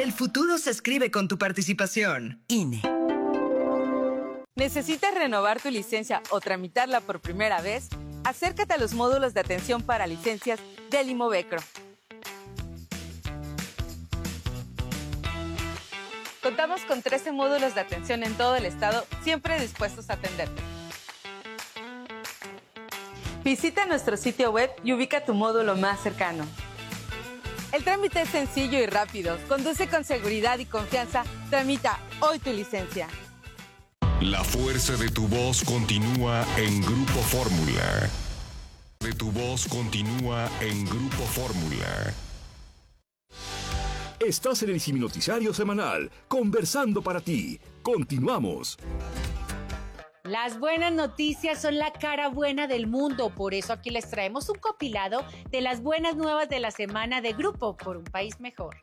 El futuro se escribe con tu participación. INE. ¿Necesitas renovar tu licencia o tramitarla por primera vez? Acércate a los módulos de atención para licencias del Imovecro. Contamos con 13 módulos de atención en todo el estado, siempre dispuestos a atenderte. Visita nuestro sitio web y ubica tu módulo más cercano. El trámite es sencillo y rápido. Conduce con seguridad y confianza. Tramita hoy tu licencia. La fuerza de tu voz continúa en Grupo Fórmula. De tu voz continúa en Grupo Fórmula. Estás en el Siminoticiario Semanal, conversando para ti. Continuamos. Las buenas noticias son la cara buena del mundo, por eso aquí les traemos un compilado de las buenas nuevas de la semana de Grupo por un País Mejor.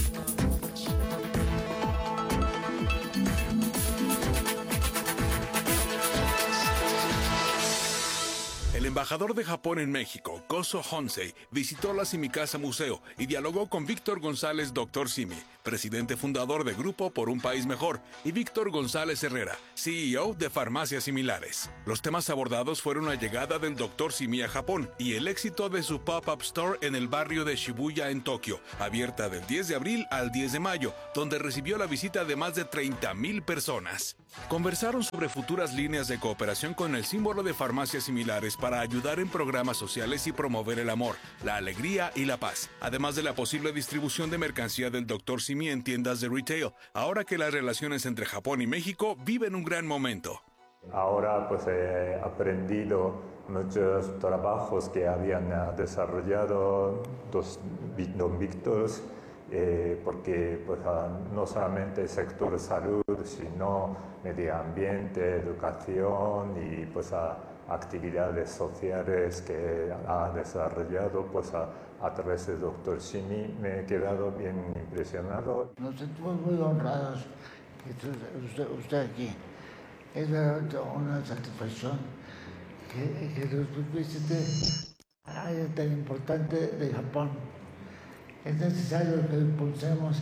El embajador de Japón en México, Kozo Honsei, visitó la Simicasa Museo y dialogó con Víctor González Dr. Simi, presidente fundador de Grupo por un País Mejor, y Víctor González Herrera, CEO de Farmacias Similares. Los temas abordados fueron la llegada del Dr. Simi a Japón y el éxito de su pop-up store en el barrio de Shibuya en Tokio, abierta del 10 de abril al 10 de mayo, donde recibió la visita de más de 30,000 personas. Conversaron sobre futuras líneas de cooperación con el símbolo de Farmacias Similares para ayudar en programas sociales y promover el amor, la alegría y la paz, además de la posible distribución de mercancía del Dr. Simi en tiendas de retail, ahora que las relaciones entre Japón y México viven un gran momento. Ahora pues he aprendido muchos trabajos que habían desarrollado don Víctor, porque pues, no solamente el sector salud, sino medio ambiente, educación y pues actividades sociales que ha desarrollado pues a través del Dr. Simi. Me he quedado bien impresionado. Nos sentimos muy honrados que usted aquí. Es una satisfacción que los visite a área tan importante de Japón. Es necesario que impulsemos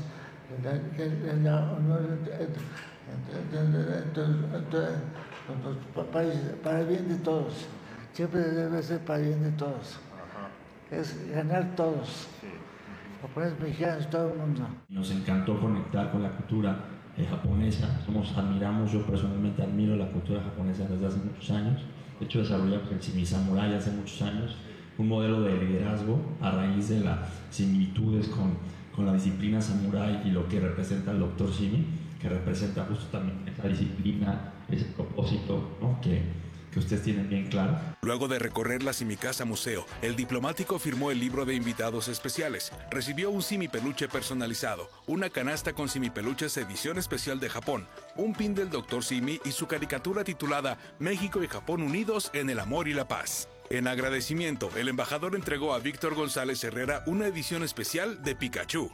para el bien de todos. Siempre debe ser para el bien de todos. Es ganar todos. Japoneses, mexicanos, todo el mundo. Nos encantó conectar con la cultura japonesa. Admiramos, yo personalmente admiro la cultura japonesa desde hace muchos años. De hecho, desarrollamos el Simi Samurai hace muchos años, un modelo de liderazgo a raíz de las similitudes con la disciplina samurai y lo que representa el Dr. Simi, que representa justo también esa disciplina, ese propósito, ¿no? que ustedes tienen bien claro. Luego de recorrer la Simicasa Museo, el diplomático firmó el libro de invitados especiales, recibió un Simi Peluche personalizado, una canasta con Simi Peluches edición especial de Japón, un pin del Dr. Simi y su caricatura titulada México y Japón unidos en el amor y la paz. En agradecimiento, el embajador entregó a Víctor González Herrera una edición especial de Pikachu.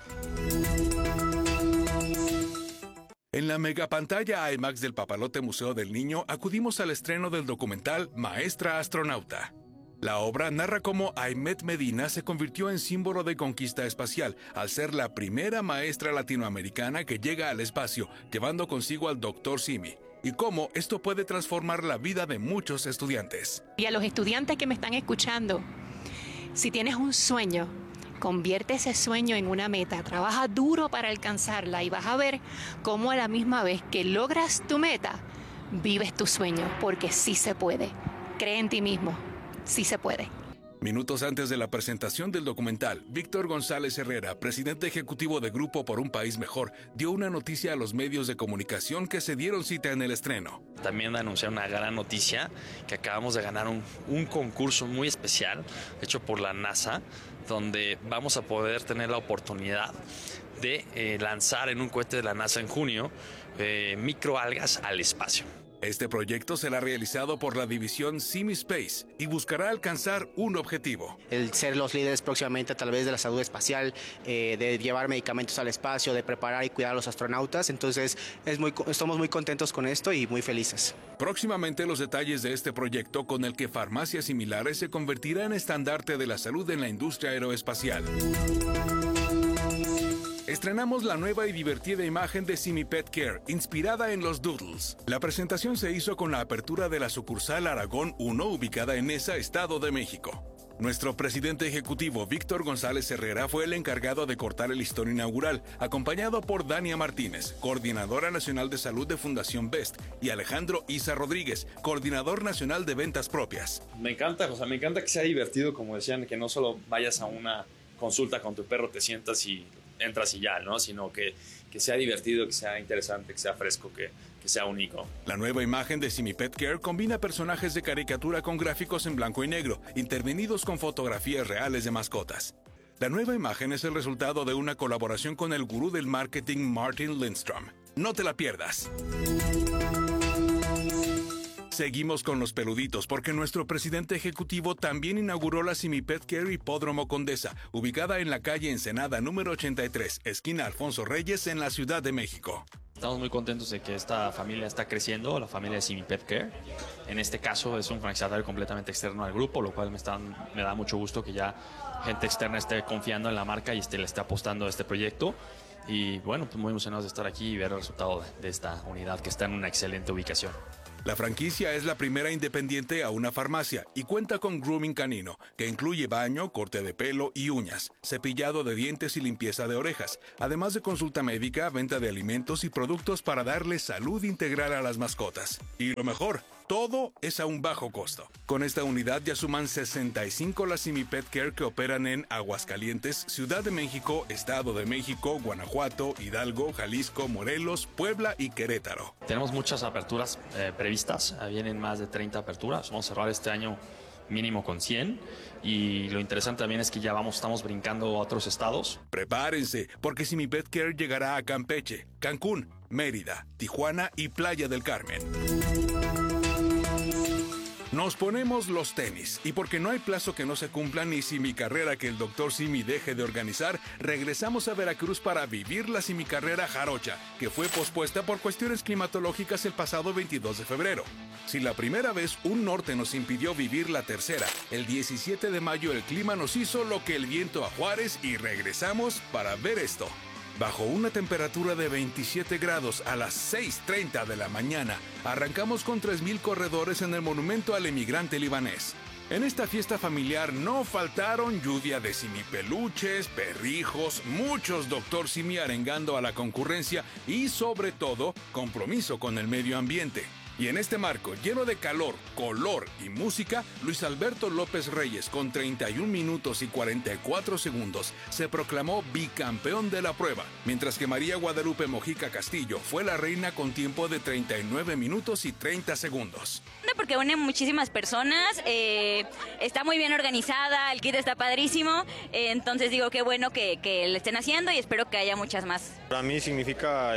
En la megapantalla IMAX del Papalote Museo del Niño acudimos al estreno del documental Maestra Astronauta. La obra narra cómo Aymet Medina se convirtió en símbolo de conquista espacial al ser la primera maestra latinoamericana que llega al espacio, llevando consigo al Dr. Simi, y cómo esto puede transformar la vida de muchos estudiantes. Y a los estudiantes que me están escuchando, si tienes un sueño, convierte ese sueño en una meta, trabaja duro para alcanzarla y vas a ver cómo a la misma vez que logras tu meta, vives tu sueño, porque sí se puede. Cree en ti mismo, sí se puede. Minutos antes de la presentación del documental, Víctor González Herrera, presidente ejecutivo de Grupo por un País Mejor, dio una noticia a los medios de comunicación que se dieron cita en el estreno. También anunciar una gran noticia, que acabamos de ganar un concurso muy especial, hecho por la NASA, donde vamos a poder tener la oportunidad de lanzar en un cohete de la NASA en junio microalgas al espacio. Este proyecto será realizado por la división Simi Space y buscará alcanzar un objetivo. El ser los líderes próximamente a través de la salud espacial, de llevar medicamentos al espacio, de preparar y cuidar a los astronautas. Entonces estamos muy contentos con esto y muy felices. Próximamente los detalles de este proyecto con el que Farmacias Similares se convertirá en estandarte de la salud en la industria aeroespacial. estrenamos la nueva y divertida imagen de Simi Pet Care, inspirada en los Doodles. La presentación se hizo con la apertura de la sucursal Aragón 1, ubicada en Neza, Estado de México. Nuestro presidente ejecutivo, Víctor González Herrera, fue el encargado de cortar el listón inaugural, acompañado por Dania Martínez, coordinadora nacional de salud de Fundación Best, y Alejandro Isa Rodríguez, coordinador nacional de ventas propias. Me encanta que sea divertido, como decían, que no solo vayas a una consulta con tu perro, te sientas y entras y ya, ¿no? Sino que sea divertido, que sea interesante, que sea fresco, que sea único. La nueva imagen de Simi Pet Care combina personajes de caricatura con gráficos en blanco y negro, intervenidos con fotografías reales de mascotas. La nueva imagen es el resultado de una colaboración con el gurú del marketing Martin Lindstrom. No te la pierdas. Seguimos con los peluditos porque nuestro presidente ejecutivo también inauguró la Simi Pet Care Hipódromo Condesa, ubicada en la calle Ensenada número 83, esquina Alfonso Reyes, en la Ciudad de México. Estamos muy contentos de que esta familia está creciendo, la familia de Simi Pet Care. En este caso es un franquiciatario completamente externo al grupo, lo cual me da mucho gusto que ya gente externa esté confiando en la marca y le esté apostando a este proyecto. Y bueno, pues muy emocionados de estar aquí y ver el resultado de esta unidad que está en una excelente ubicación. La franquicia es la primera independiente a una farmacia y cuenta con grooming canino, que incluye baño, corte de pelo y uñas, cepillado de dientes y limpieza de orejas, además de consulta médica, venta de alimentos y productos para darle salud integral a las mascotas. Y lo mejor, todo es a un bajo costo. Con esta unidad ya suman 65 las Simi Pet Care que operan en Aguascalientes, Ciudad de México, Estado de México, Guanajuato, Hidalgo, Jalisco, Morelos, Puebla y Querétaro. Tenemos muchas aperturas previstas, vienen más de 30 aperturas. Vamos a cerrar este año mínimo con 100 y lo interesante también es que ya estamos brincando a otros estados. Prepárense, porque Simi Pet Care llegará a Campeche, Cancún, Mérida, Tijuana y Playa del Carmen. Nos ponemos los tenis, y porque no hay plazo que no se cumpla ni Simi Carrera que el Dr. Simi deje de organizar, regresamos a Veracruz para vivir la Simi Carrera Jarocha, que fue pospuesta por cuestiones climatológicas el pasado 22 de febrero. Si la primera vez un norte nos impidió vivir la tercera, el 17 de mayo el clima nos hizo lo que el viento a Juárez y regresamos para ver esto. Bajo una temperatura de 27 grados a las 6:30 de la mañana, arrancamos con 3,000 corredores en el monumento al emigrante libanés. En esta fiesta familiar no faltaron lluvia de simipeluches, perrijos, muchos Dr. Simi arengando a la concurrencia y, sobre todo, compromiso con el medio ambiente. Y en este marco, lleno de calor, color y música, Luis Alberto López Reyes, con 31 minutos y 44 segundos, se proclamó bicampeón de la prueba, mientras que María Guadalupe Mojica Castillo fue la reina con tiempo de 39 minutos y 30 segundos. Porque une muchísimas personas, está muy bien organizada, el kit está padrísimo, entonces digo qué bueno que le estén haciendo y espero que haya muchas más. Para mí significa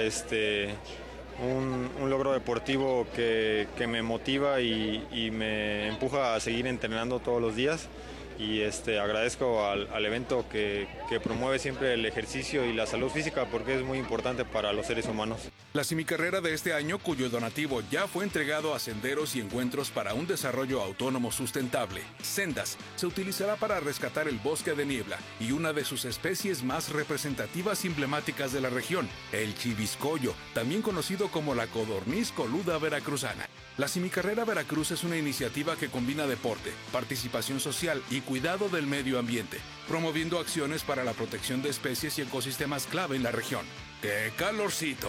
un logro deportivo que me motiva y me empuja a seguir entrenando todos los días y agradezco al evento que promueve siempre el ejercicio y la salud física porque es muy importante para los seres humanos. La simicarrera de este año, cuyo donativo ya fue entregado a Senderos y Encuentros para un desarrollo autónomo sustentable, Sendas, se utilizará para rescatar el bosque de niebla y una de sus especies más representativas y emblemáticas de la región, el chiviscoyo, también conocido como la codorniz coluda veracruzana. La Simicarrera Veracruz es una iniciativa que combina deporte, participación social y cuidado del medio ambiente, promoviendo acciones para la protección de especies y ecosistemas clave en la región. ¡Qué calorcito!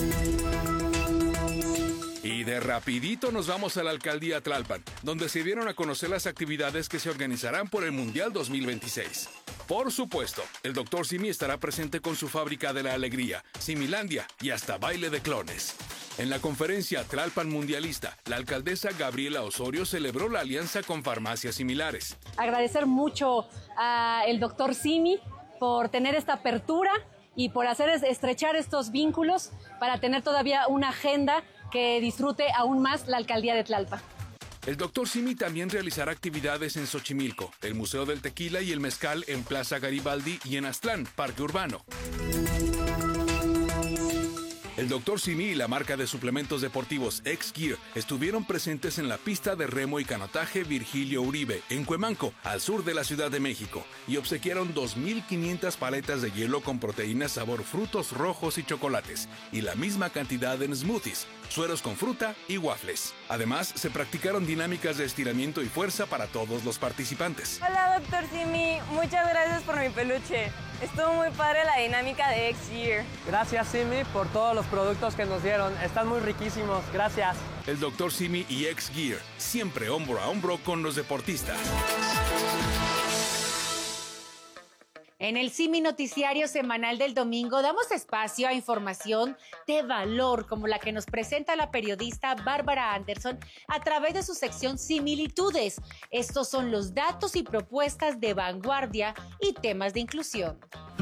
Y de rapidito nos vamos a la alcaldía Tlalpan, donde se dieron a conocer las actividades que se organizarán por el Mundial 2026. Por supuesto, el Dr. Simi estará presente con su fábrica de la alegría, Similandia y hasta baile de clones. En la conferencia Tlalpan Mundialista, la alcaldesa Gabriela Osorio celebró la alianza con farmacias similares. Agradecer mucho al Dr. Simi por tener esta apertura y por hacer estrechar estos vínculos para tener todavía una agenda que disfrute aún más la alcaldía de Tlalpan. El Dr. Simi también realizará actividades en Xochimilco, el Museo del Tequila y el Mezcal en Plaza Garibaldi y en Aztlán, Parque Urbano. El Dr. Simi y la marca de suplementos deportivos X-Gear estuvieron presentes en la pista de remo y canotaje Virgilio Uribe, en Cuemanco, al sur de la Ciudad de México, y obsequiaron 2,500 paletas de hielo con proteínas sabor frutos rojos y chocolates, y la misma cantidad en smoothies, sueros con fruta y waffles. Además, se practicaron dinámicas de estiramiento y fuerza para todos los participantes. Hola, Dr. Simi. Muchas gracias por mi peluche. Estuvo muy padre la dinámica de X-Gear. Gracias, Simi, por todos los productos que nos dieron. Están muy riquísimos. Gracias. El Dr. Simi y X-Gear, siempre hombro a hombro con los deportistas. En el Simi Noticiario Semanal del domingo damos espacio a información de valor como la que nos presenta la periodista Bárbara Anderson a través de su sección Similitudes. Estos son los datos y propuestas de vanguardia y temas de inclusión.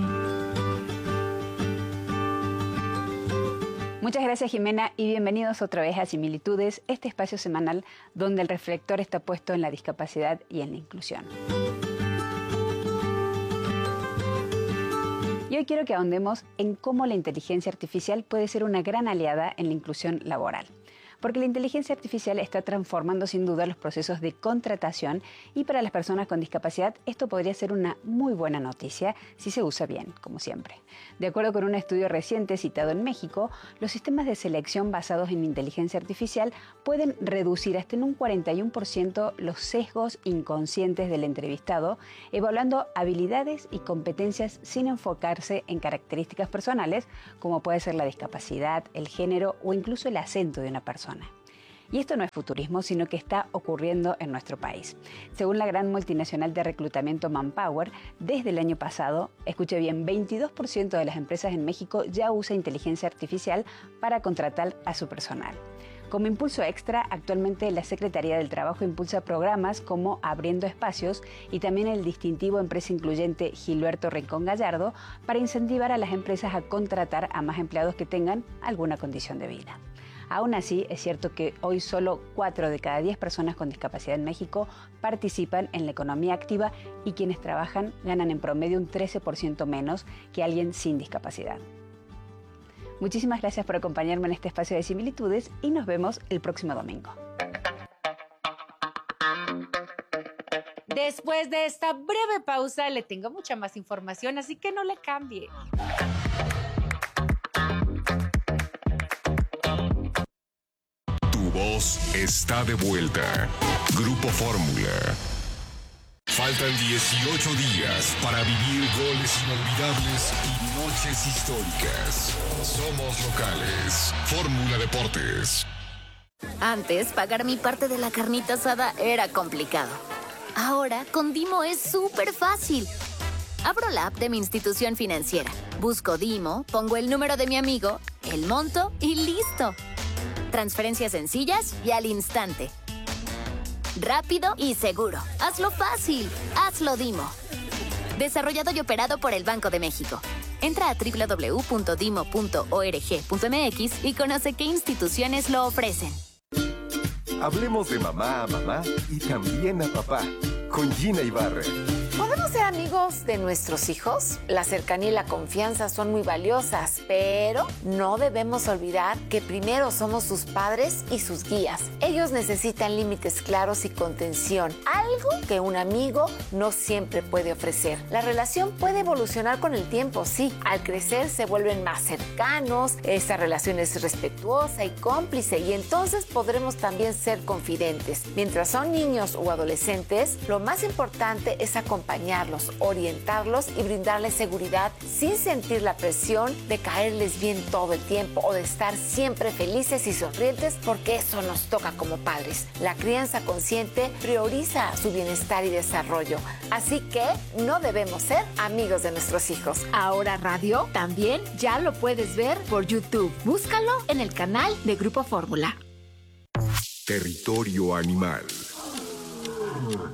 Muchas gracias, Jimena, y bienvenidos otra vez a Similitudes, este espacio semanal donde el reflector está puesto en la discapacidad y en la inclusión. Y hoy quiero que ahondemos en cómo la inteligencia artificial puede ser una gran aliada en la inclusión laboral. Porque la inteligencia artificial está transformando sin duda los procesos de contratación y para las personas con discapacidad esto podría ser una muy buena noticia si se usa bien, como siempre. De acuerdo con un estudio reciente citado en México, los sistemas de selección basados en inteligencia artificial pueden reducir hasta en un 41% los sesgos inconscientes del entrevistado, evaluando habilidades y competencias sin enfocarse en características personales, como puede ser la discapacidad, el género o incluso el acento de una persona. Y esto no es futurismo, sino que está ocurriendo en nuestro país. Según la gran multinacional de reclutamiento Manpower, desde el año pasado, escuche bien, 22% de las empresas en México ya usa inteligencia artificial para contratar a su personal. Como impulso extra, actualmente la Secretaría del Trabajo impulsa programas como Abriendo Espacios y también el distintivo Empresa Incluyente Gilberto Rincón Gallardo para incentivar a las empresas a contratar a más empleados que tengan alguna condición de vida. Aún así, es cierto que hoy solo 4 de cada 10 personas con discapacidad en México participan en la economía activa y quienes trabajan ganan en promedio un 13% menos que alguien sin discapacidad. Muchísimas gracias por acompañarme en este espacio de Similitudes y nos vemos el próximo domingo. Después de esta breve pausa le tengo mucha más información, así que no le cambie. Voz está de vuelta. Grupo Fórmula. Faltan 18 días para vivir goles inolvidables y noches históricas. Somos locales. Fórmula Deportes. Antes, pagar mi parte de la carnita asada era complicado. Ahora, con Dimo es súper fácil. Abro la app de mi institución financiera. Busco Dimo, pongo el número de mi amigo, el monto y listo. Transferencias sencillas y al instante. Rápido y seguro. Hazlo fácil. Hazlo Dimo. Desarrollado y operado por el Banco de México. Entra a www.dimo.org.mx y conoce qué instituciones lo ofrecen. Hablemos de mamá a mamá y también a papá. Con Gina Ibarra. ¿Podemos ser amigos de nuestros hijos? La cercanía y la confianza son muy valiosas, pero no debemos olvidar que primero somos sus padres y sus guías. Ellos necesitan límites claros y contención, algo que un amigo no siempre puede ofrecer. La relación puede evolucionar con el tiempo, sí. Al crecer se vuelven más cercanos, esa relación es respetuosa y cómplice y entonces podremos también ser confidentes. Mientras son niños o adolescentes, lo más importante es acompañarlos, orientarlos y brindarles seguridad sin sentir la presión de caerles bien todo el tiempo o de estar siempre felices y sonrientes porque eso nos toca como padres. La crianza consciente prioriza su bienestar y desarrollo, así que no debemos ser amigos de nuestros hijos. Ahora Radio también ya lo puedes ver por YouTube. Búscalo en el canal de Grupo Fórmula. Territorio Animal.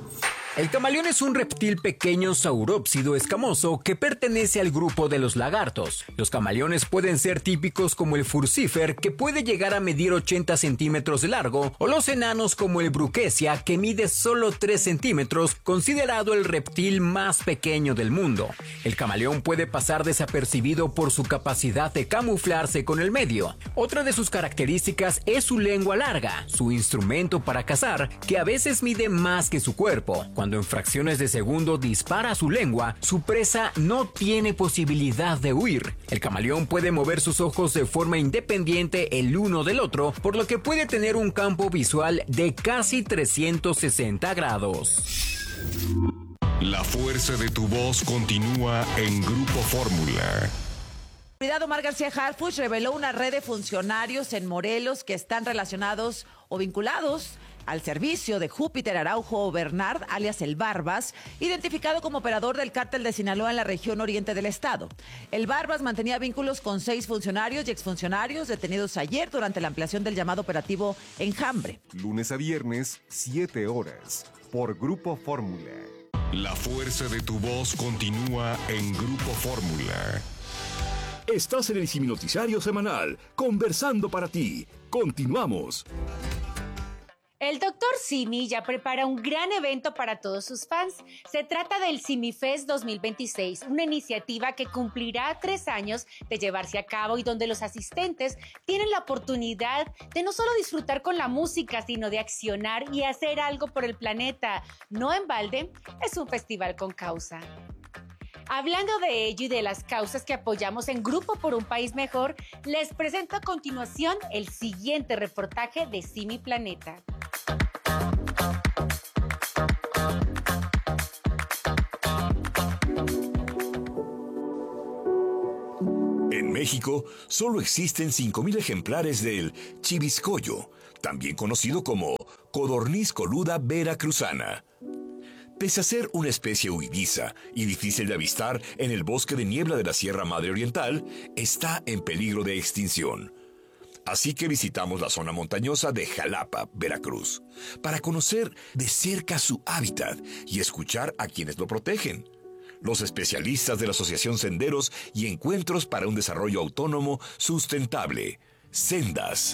El camaleón es un reptil pequeño saurópsido escamoso que pertenece al grupo de los lagartos. Los camaleones pueden ser típicos como el furcifer, que puede llegar a medir 80 centímetros de largo, o los enanos como el bruquesia, que mide solo 3 centímetros, considerado el reptil más pequeño del mundo. El camaleón puede pasar desapercibido por su capacidad de camuflarse con el medio. Otra de sus características es su lengua larga, su instrumento para cazar, que a veces mide más que su cuerpo. Cuando en fracciones de segundo dispara su lengua, su presa no tiene posibilidad de huir. El camaleón puede mover sus ojos de forma independiente el uno del otro, por lo que puede tener un campo visual de casi 360 grados. La fuerza de tu voz continúa en Grupo Fórmula. Omar García Harfuch reveló una red de funcionarios en Morelos que están relacionados o vinculados al servicio de Júpiter Araujo Bernard, alias El Barbas, identificado como operador del cártel de Sinaloa en la región oriente del estado. El Barbas mantenía vínculos con 6 funcionarios y exfuncionarios detenidos ayer durante la ampliación del llamado operativo Enjambre. Lunes a viernes, 7 horas, por Grupo Fórmula. La fuerza de tu voz continúa en Grupo Fórmula. Estás en el Simi Noticiario Semanal, conversando para ti. Continuamos. El Dr. Simi ya prepara un gran evento para todos sus fans. Se trata del SimiFest 2026, una iniciativa que cumplirá 3 años de llevarse a cabo y donde los asistentes tienen la oportunidad de no solo disfrutar con la música, sino de accionar y hacer algo por el planeta. No en balde, es un festival con causa. Hablando de ello y de las causas que apoyamos en Grupo por un País Mejor, les presento a continuación el siguiente reportaje de Simi Planeta. En México, solo existen 5,000 ejemplares del chiviscoyo, también conocido como codorniz coluda veracruzana. Pese a ser una especie huidiza y difícil de avistar en el bosque de niebla de la Sierra Madre Oriental, está en peligro de extinción. Así que visitamos la zona montañosa de Jalapa, Veracruz, para conocer de cerca su hábitat y escuchar a quienes lo protegen. Los especialistas de la Asociación Senderos y Encuentros para un Desarrollo Autónomo Sustentable, Sendas.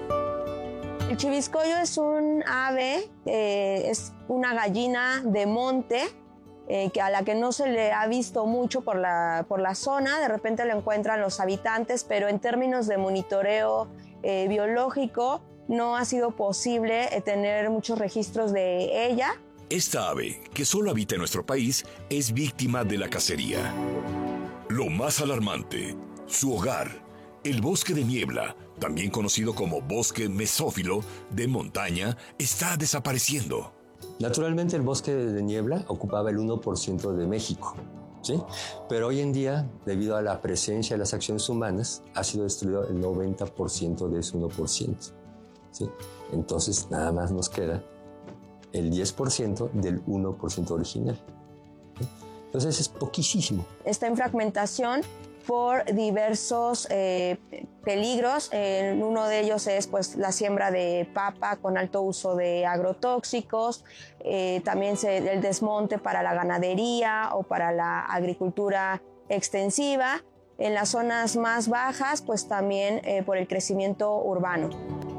El chiviscoyo es un ave, es una gallina de monte, que a la que no se le ha visto mucho por la zona. De repente lo encuentran los habitantes, pero en términos de monitoreo biológico no ha sido posible tener muchos registros de ella. Esta ave, que solo habita en nuestro país, es víctima de la cacería. Lo más alarmante, su hogar, el bosque de niebla, también conocido como bosque mesófilo de montaña, está desapareciendo. Naturalmente el bosque de niebla ocupaba el 1% de México, ¿sí? Pero hoy en día, debido a la presencia de las acciones humanas, ha sido destruido el 90% de ese 1%, ¿sí? Entonces nada más nos queda el 10% del 1% original, ¿sí? Entonces es poquísimo. Está en fragmentación por diversos peligros. Uno de ellos es pues, la siembra de papa con alto uso de agrotóxicos, también el desmonte para la ganadería o para la agricultura extensiva. En las zonas más bajas, pues también por el crecimiento urbano.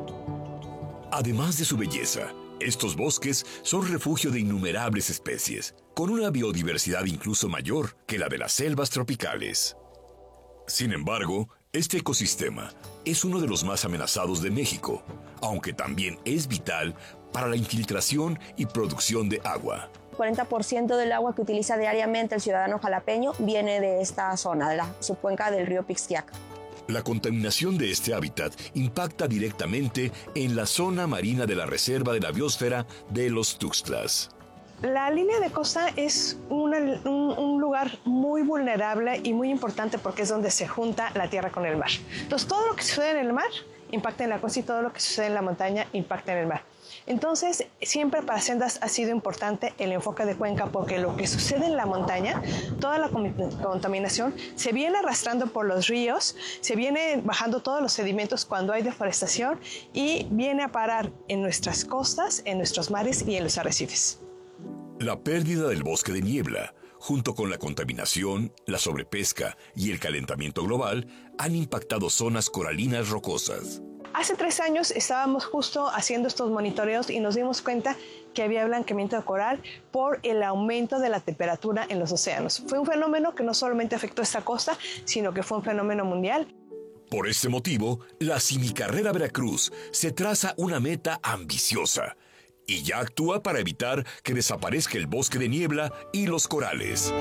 Además de su belleza, estos bosques son refugio de innumerables especies, con una biodiversidad incluso mayor que la de las selvas tropicales. Sin embargo, este ecosistema es uno de los más amenazados de México, aunque también es vital para la infiltración y producción de agua. 40% del agua que utiliza diariamente el ciudadano jalapeño viene de esta zona, de la subcuenca del río Pixquiac. La contaminación de este hábitat impacta directamente en la zona marina de la Reserva de la Biosfera de los Tuxtlas. La línea de costa es un lugar muy vulnerable y muy importante porque es donde se junta la tierra con el mar. Entonces, todo lo que sucede en el mar impacta en la costa y todo lo que sucede en la montaña impacta en el mar. Entonces, siempre para Sendas ha sido importante el enfoque de cuenca porque lo que sucede en la montaña, toda la contaminación se viene arrastrando por los ríos, se viene bajando todos los sedimentos cuando hay deforestación y viene a parar en nuestras costas, en nuestros mares y en los arrecifes. La pérdida del bosque de niebla, junto con la contaminación, la sobrepesca y el calentamiento global, han impactado zonas coralinas rocosas. Hace 3 años estábamos justo haciendo estos monitoreos y nos dimos cuenta que había blanqueamiento de coral por el aumento de la temperatura en los océanos. Fue un fenómeno que no solamente afectó esta costa, sino que fue un fenómeno mundial. Por este motivo, la Simicarrera Veracruz se traza una meta ambiciosa y ya actúa para evitar que desaparezca el bosque de niebla y los corales.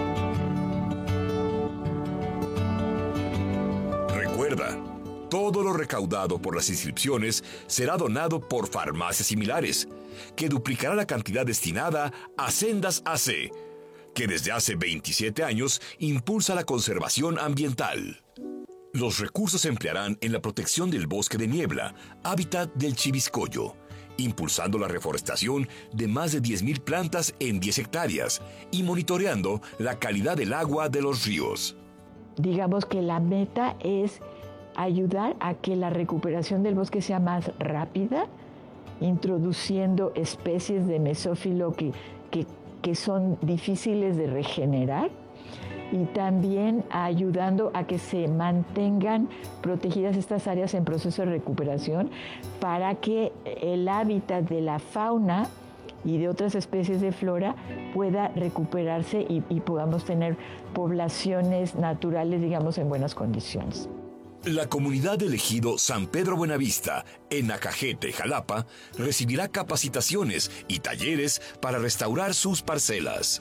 Recuerda, todo lo recaudado por las inscripciones será donado por farmacias similares, que duplicará la cantidad destinada a Sendas AC, que desde hace 27 años impulsa la conservación ambiental. Los recursos se emplearán en la protección del bosque de niebla, hábitat del chiviscoyo, impulsando la reforestación de más de 10,000 plantas en 10 hectáreas y monitoreando la calidad del agua de los ríos. Digamos que la meta es ayudar a que la recuperación del bosque sea más rápida, introduciendo especies de mesófilo que son difíciles de regenerar, y también ayudando a que se mantengan protegidas estas áreas en proceso de recuperación para que el hábitat de la fauna y de otras especies de flora pueda recuperarse y podamos tener poblaciones naturales, digamos, en buenas condiciones. La comunidad del ejido San Pedro Buenavista, en Nacajete, Jalapa, recibirá capacitaciones y talleres para restaurar sus parcelas.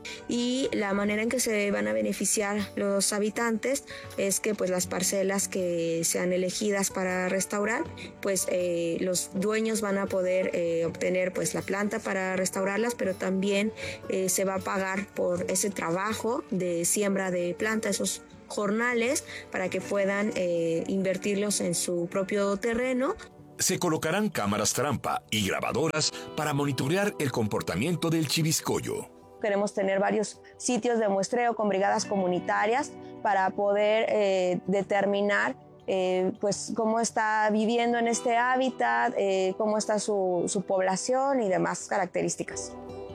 Y la manera en que se van a beneficiar los habitantes es que pues las parcelas que sean elegidas para restaurar, pues los dueños van a poder obtener pues la planta para restaurarlas, pero también se va a pagar por ese trabajo de siembra de planta, esos jornales, para que puedan invertirlos en su propio terreno. Se colocarán cámaras trampa y grabadoras para monitorear el comportamiento del chiviscoyo. Queremos tener varios sitios de muestreo con brigadas comunitarias para poder determinar pues cómo está viviendo en este hábitat, cómo está su población y demás características.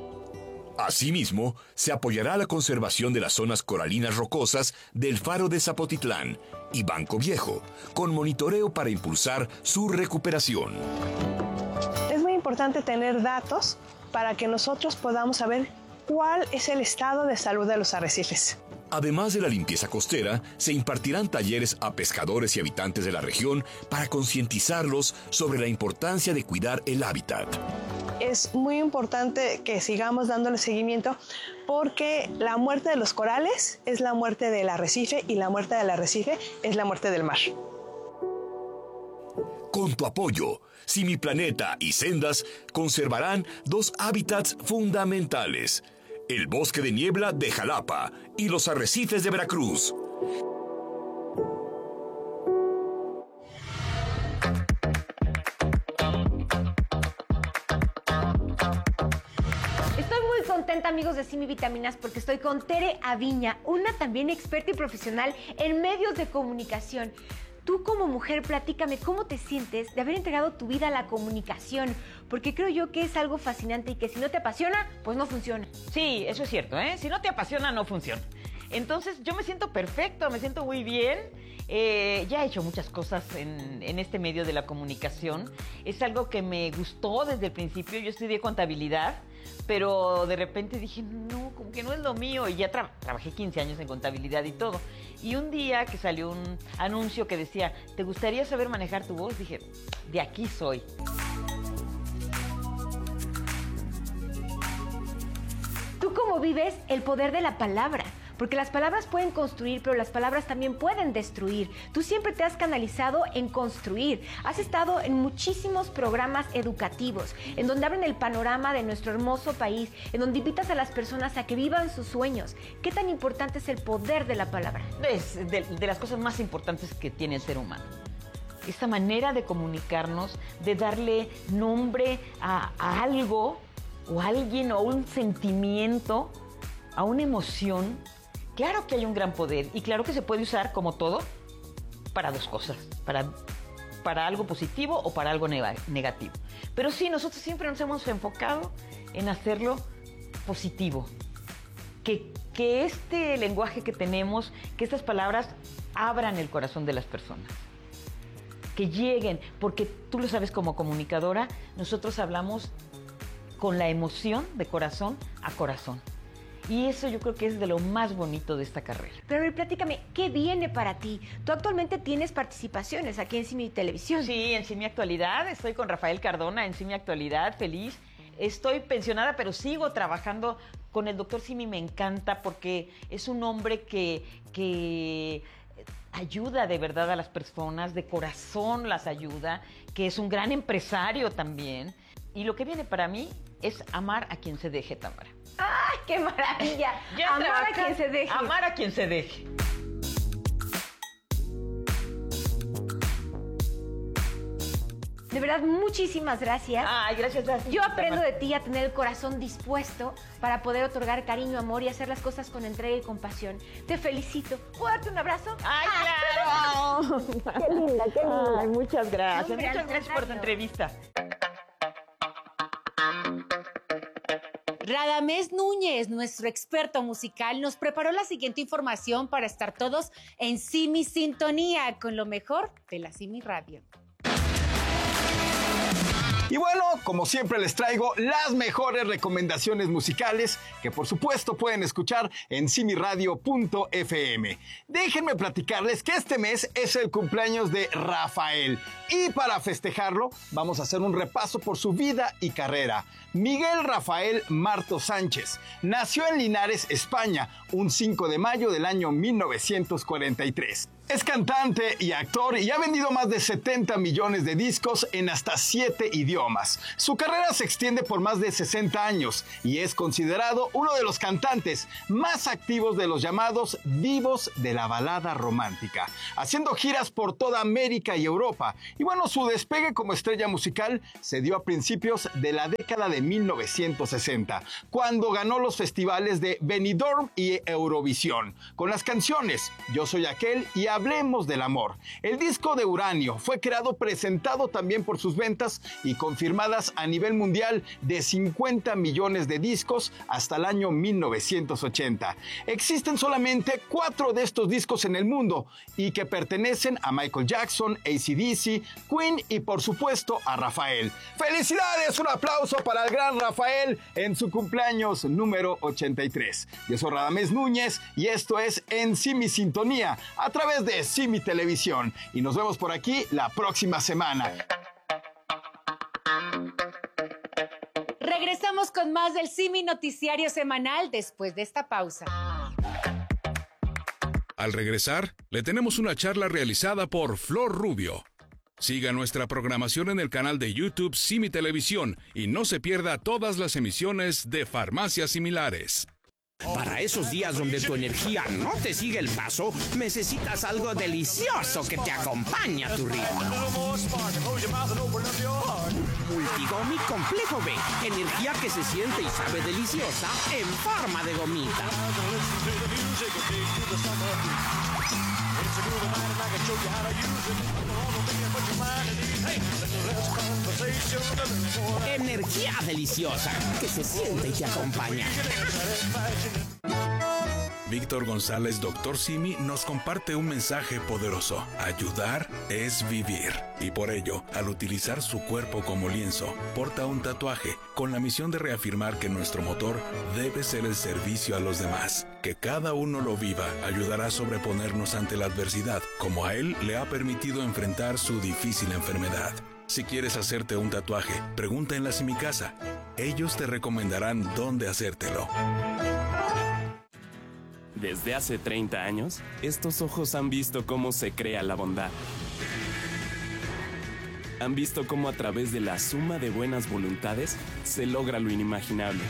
Asimismo, se apoyará la conservación de las zonas coralinas rocosas del Faro de Zapotitlán y Banco Viejo, con monitoreo para impulsar su recuperación. Es muy importante tener datos para que nosotros podamos saber cuál es el estado de salud de los arrecifes. Además de la limpieza costera, se impartirán talleres a pescadores y habitantes de la región para concientizarlos sobre la importancia de cuidar el hábitat. Es muy importante que sigamos dándole seguimiento porque la muerte de los corales es la muerte del arrecife y la muerte del arrecife es la muerte del mar. Con tu apoyo, Simiplaneta y Sendas conservarán 2 hábitats fundamentales: el bosque de niebla de Jalapa y los arrecifes de Veracruz. Contenta, amigos de Simi Vitaminas, porque estoy con Tere Aviña, una también experta y profesional en medios de comunicación. Tú como mujer, platícame cómo te sientes de haber entregado tu vida a la comunicación, porque creo yo que es algo fascinante y que si no te apasiona, pues no funciona. Sí, eso es cierto, ¿eh? Si no te apasiona, no funciona. Entonces yo me siento perfecto, me siento muy bien. Ya he hecho muchas cosas en este medio de la comunicación. Es algo que me gustó desde el principio. Yo estudié contabilidad, pero de repente dije, no, como que no es lo mío. Y ya trabajé 15 años en contabilidad y todo. Y un día que salió un anuncio que decía, ¿te gustaría saber manejar tu voz? Dije, de aquí soy. ¿Tú cómo vives el poder de la palabra? Porque las palabras pueden construir, pero las palabras también pueden destruir. Tú siempre te has canalizado en construir. Has estado en muchísimos programas educativos, en donde abren el panorama de nuestro hermoso país, en donde invitas a las personas a que vivan sus sueños. ¿Qué tan importante es el poder de la palabra? Es de las cosas más importantes que tiene el ser humano. Esta manera de comunicarnos, de darle nombre a algo, o a alguien, o a un sentimiento, a una emoción. Claro que hay un gran poder y claro que se puede usar, como todo, para 2 cosas, para algo positivo o para algo negativo. Pero sí, nosotros siempre nos hemos enfocado en hacerlo positivo. Que este lenguaje que tenemos, que estas palabras abran el corazón de las personas. Que lleguen, porque tú lo sabes como comunicadora, nosotros hablamos con la emoción de corazón a corazón. Y eso yo creo que es de lo más bonito de esta carrera. Pero platícame, ¿qué viene para ti? Tú actualmente tienes participaciones aquí en Simi Televisión. Sí, en Simi Actualidad. Estoy con Rafael Cardona en Simi Actualidad, feliz. Estoy pensionada, pero sigo trabajando con el doctor Simi. Me encanta porque es un hombre que ayuda de verdad a las personas, de corazón las ayuda, que es un gran empresario también. Y lo que viene para mí es amar a quien se deje, Tamara. ¡Ay, qué maravilla! Amar a quien se deje. Amar a quien se deje. De verdad, muchísimas gracias. Ay, gracias. Yo aprendo de ti a tener el corazón dispuesto para poder otorgar cariño, amor y hacer las cosas con entrega y compasión. Te felicito. ¿Puedo darte un abrazo? ¡Ay, claro! ¡Qué linda, qué linda! Ay, muchas gracias. Hombre, Muchas gracias por tu entrevista. Radamés Núñez, nuestro experto musical, nos preparó la siguiente información para estar todos en Simi Sintonía con lo mejor de la Simi Radio. Y bueno, como siempre les traigo las mejores recomendaciones musicales que por supuesto pueden escuchar en simiradio.fm. Déjenme platicarles que este mes es el cumpleaños de Rafael y para festejarlo vamos a hacer un repaso por su vida y carrera. Miguel Rafael Marto Sánchez nació en Linares, España, un 5 de mayo del año 1943. Es cantante y actor y ha vendido más de 70 millones de discos en hasta 7 idiomas. Su carrera se extiende por más de 60 años y es considerado uno de los cantantes más activos de los llamados divos de la balada romántica, haciendo giras por toda América y Europa. Y bueno, su despegue como estrella musical se dio a principios de la década de 1960, cuando ganó los festivales de Benidorm y Eurovisión, con las canciones Yo Soy Aquel y Hablemos del Amor. El disco de Uranio fue creado, presentado también por sus ventas y confirmadas a nivel mundial de 50 millones de discos hasta el año 1980. Existen solamente 4 de estos discos en el mundo y que pertenecen a Michael Jackson, AC/DC, Queen y por supuesto a Rafael. ¡Felicidades! Un aplauso para el gran Rafael en su cumpleaños número 83. Yo soy Radamés Núñez y esto es En Simi Sintonía a través de Simi Televisión y nos vemos por aquí la próxima semana. Regresamos con más del Simi Noticiario Semanal después de esta pausa. Al regresar, le tenemos una charla realizada por Flor Rubio. Siga nuestra programación en el canal de YouTube Simi Televisión y no se pierda todas las emisiones de Farmacias Similares. Para esos días donde tu energía no te sigue el paso, necesitas algo delicioso que te acompañe a tu ritmo. Multigomi Complejo B. Energía que se siente y sabe deliciosa en forma de gomita. Energía deliciosa que se siente y te acompaña. Víctor González, Dr. Simi, nos comparte un mensaje poderoso. Ayudar es vivir. Y por ello, al utilizar su cuerpo como lienzo, porta un tatuaje con la misión de reafirmar que nuestro motor debe ser el servicio a los demás. Que cada uno lo viva ayudará a sobreponernos ante la adversidad, como a él le ha permitido enfrentar su difícil enfermedad. Si quieres hacerte un tatuaje, pregunta en la Simicasa. Ellos te recomendarán dónde hacértelo. Desde hace 30 años, estos ojos han visto cómo se crea la bondad. Han visto cómo a través de la suma de buenas voluntades se logra lo inimaginable.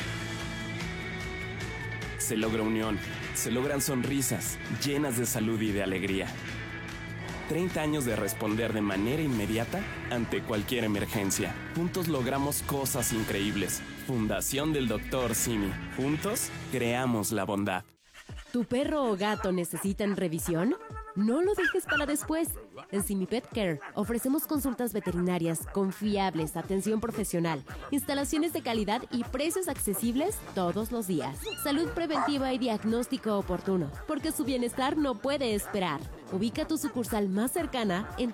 Se logra unión, se logran sonrisas llenas de salud y de alegría. 30 años de responder de manera inmediata ante cualquier emergencia. Juntos logramos cosas increíbles. Fundación del Dr. Simi. Juntos creamos la bondad. ¿Tu perro o gato necesitan revisión? No lo dejes para después. En Simi Pet Care ofrecemos consultas veterinarias confiables, atención profesional, instalaciones de calidad y precios accesibles todos los días. Salud preventiva y diagnóstico oportuno, porque su bienestar no puede esperar. Ubica tu sucursal más cercana en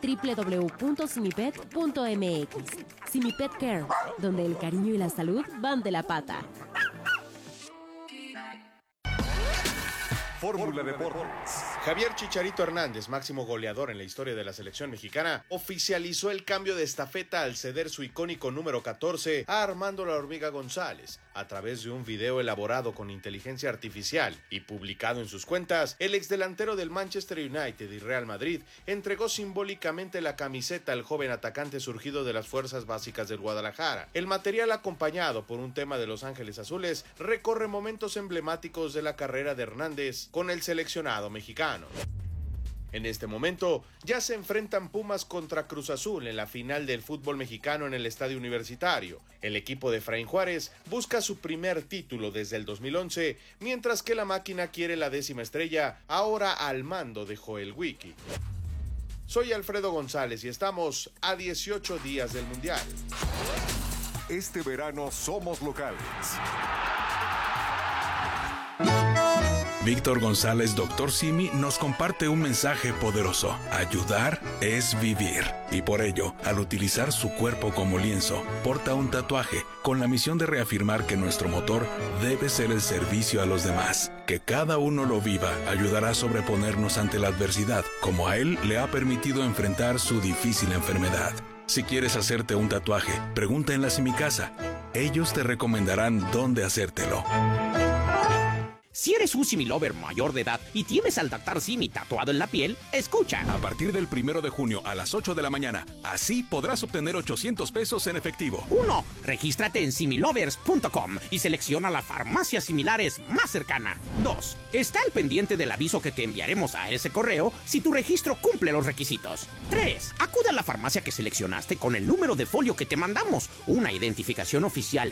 www.simipet.mx. Simi Pet Care, donde el cariño y la salud van de la pata. Fórmula Deportes. Javier Chicharito Hernández, máximo goleador en la historia de la selección mexicana, oficializó el cambio de estafeta al ceder su icónico número 14 a Armando La Hormiga González. A través de un video elaborado con inteligencia artificial y publicado en sus cuentas, el exdelantero del Manchester United y Real Madrid entregó simbólicamente la camiseta al joven atacante surgido de las fuerzas básicas del Guadalajara. El material, acompañado por un tema de Los Ángeles Azules, recorre momentos emblemáticos de la carrera de Hernández con el seleccionado mexicano. En este momento ya se enfrentan Pumas contra Cruz Azul en la final del fútbol mexicano en el Estadio Universitario. El equipo de Efraín Juárez busca su primer título desde el 2011, mientras que la máquina quiere la 10ª estrella, ahora al mando de Joel Wiki. Soy Alfredo González y estamos a 18 días del Mundial. Este verano somos locales. Víctor González, Dr. Simi, nos comparte un mensaje poderoso. Ayudar es vivir. Y por ello, al utilizar su cuerpo como lienzo, porta un tatuaje con la misión de reafirmar que nuestro motor debe ser el servicio a los demás. Que cada uno lo viva ayudará a sobreponernos ante la adversidad, como a él le ha permitido enfrentar su difícil enfermedad. Si quieres hacerte un tatuaje, pregunta en la Simicasa. Ellos te recomendarán dónde hacértelo. Si eres un Similover mayor de edad y tienes al Dr. Simi tatuado en la piel, escucha. A partir del 1 de junio a las 8 de la mañana, así podrás obtener 800 pesos en efectivo. 1. Regístrate en similovers.com y selecciona la farmacia similares más cercana. 2. Está al pendiente del aviso que te enviaremos a ese correo si tu registro cumple los requisitos. 3. Acude a la farmacia que seleccionaste con el número de folio que te mandamos, una identificación oficial